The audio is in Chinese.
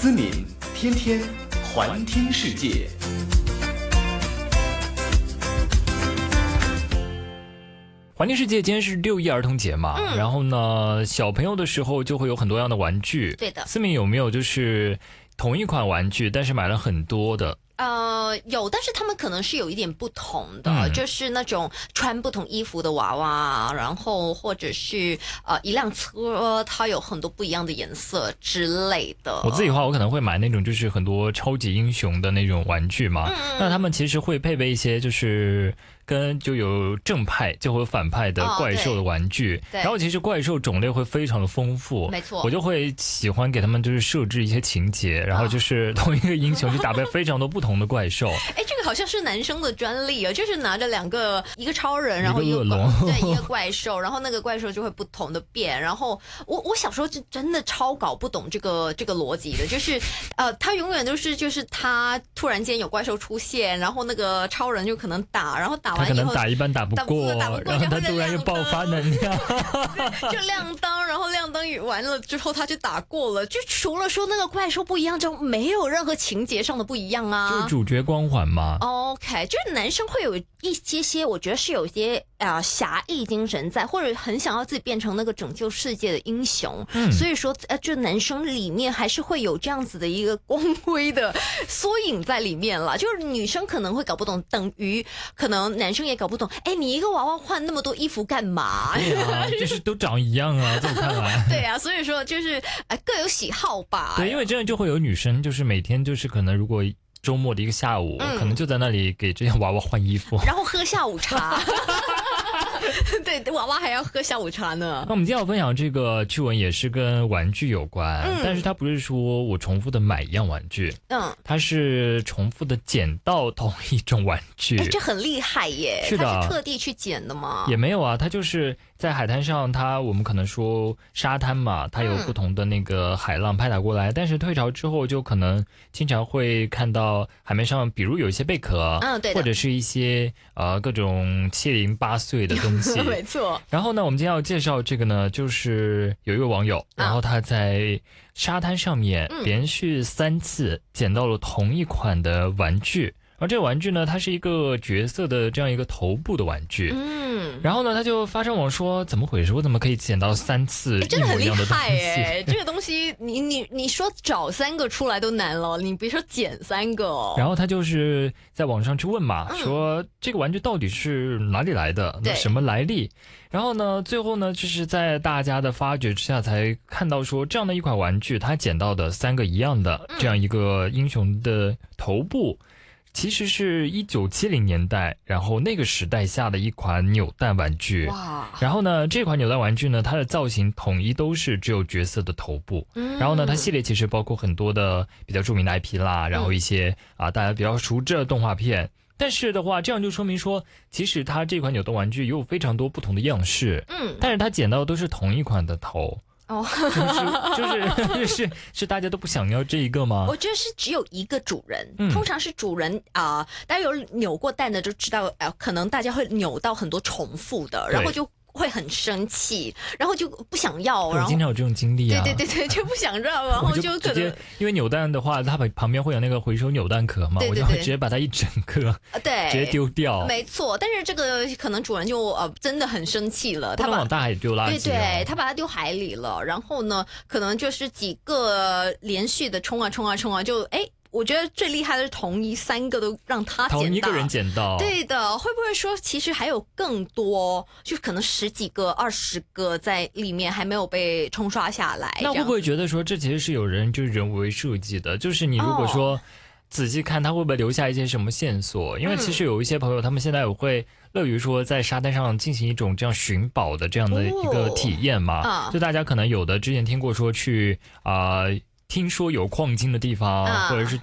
思敏天天环听世界。 环听世界，今天是6·1儿童节嘛，然后呢，小朋友的时候就会有很多样的玩具。 对的。 思敏有没有就是同一款玩具，但是买了很多的？ 有，但是他们可能是有一点不同的，就是那种穿不同衣服的娃娃，然后或者是一辆车，它有很多不一样的颜色之类的。 我自己的话，我可能会买那种就是很多超级英雄的那种玩具嘛，那他们其实会配备一些就是就有正派就会有反派的怪兽的玩具，然后其实怪兽种类会非常的丰富， 没错， 我就会喜欢给他们就是设置一些情节，然后就是同一个英雄去打败非常多不同的怪兽。 哎，这个好像是男生的专利啊，就是拿着一个超人，然后一个恶龙， 对，一个怪兽，然后那个怪兽就会不同的变。然后我小时候就真的超搞不懂这个逻辑的，就是他永远都是就是他突然间有怪兽出现，然后那个超人就可能打，然后打完以后他可能打一般打不过，然后他突然又爆发能量， 就亮灯，然后亮灯完了之后他就打过了，就除了说那个怪兽不一样，就没有任何情节上的不一样啊， 就是主角光环嘛。 OK， 就是男生会有一些，我觉得是有一些侠义精神在，或者很想要自己变成那个拯救世界的英雄，所以说就男生里面还是会有这样子的一个光辉的缩影在里面啦。就是女生可能会搞不懂，等于可能男生也搞不懂，哎，你一个娃娃换那么多衣服干嘛？ 对啊，就是都长一样啊，这么看来。 对啊，所以说就是各有喜好吧。 对，因为真的就会有女生，就是每天就是可能如果周末的一个下午，可能就在那里给这些娃娃换衣服， 然后喝下午茶。对，娃娃还要喝下午茶呢。 那我们今天要分享这个趣闻也是跟玩具有关，但是它不是说我重复的买一样玩具，它是重复的捡到同一种玩具。 这很厉害耶！ 是的， 它是特地去捡的吗？ 也没有啊，它就是在海滩上，我们可能说沙滩嘛，它有不同的那个海浪拍打过来，但是退潮之后就可能经常会看到海面上，比如有一些贝壳， 对， 或者是一些各种七零八碎的东西。 没错。 然后呢，我们今天要介绍这个呢，就是有一位网友，然后他在沙滩上面连续3次捡到了同一款的玩具。而这个玩具呢，它是一个角色的这样一个头部的玩具。然后呢，他就发上网说，怎么回事？我怎么可以捡到3次一模一样的东西？ 这个东西，你说找3个出来都难了，你别说捡3个哦。 然后他就是在网上去问嘛，说这个玩具到底是哪里来的？什么来历？然后呢，最后呢，就是在大家的发掘之下，才看到说这样的一款玩具，他捡到的3个一样的这样一个英雄的头部。其实是1970年代，然后那个时代下的一款扭蛋玩具。 哇！ 然后呢，这款扭蛋玩具呢，它的造型统一都是只有角色的头部。然后呢，它系列其实包括很多的比较著名的 IP 啦，然后一些大家比较熟知的动画片。但是的话，这样就说明说，其实它这款扭蛋玩具也有非常多不同的样式。但是它捡到的都是同一款的头。是大家都不想要这一个吗？ 我觉得是只有一个主人，通常是主人大家有扭过蛋的就知道，可能大家会扭到很多重复的，然后就会很生气，然后就不想要，然后经常有这种经历啊。 对，就不想要，然后就可能因为扭蛋的话，它旁边会有那个回收扭蛋壳嘛，我就会直接把它一整个直接丢掉。 没错，但是这个可能主人就真的很生气了， 不能往大海丢垃圾。 对，他把它丢海里了，然后呢，可能就是几个连续的冲啊，就我觉得最厉害的是3个都让他捡到， 同一个人捡到。 对的，会不会说其实还有更多，就可能10几个、20个在里面还没有被冲刷下来？ 那会不会觉得说这其实是有人就是人为设计的？就是你如果说仔细看，他会不会留下一些什么线索？因为其实有一些朋友，他们现在也会乐于说在沙滩上进行一种这样寻宝的这样的一个体验嘛。就大家可能有的之前听过说去听说有矿金的地方，或者是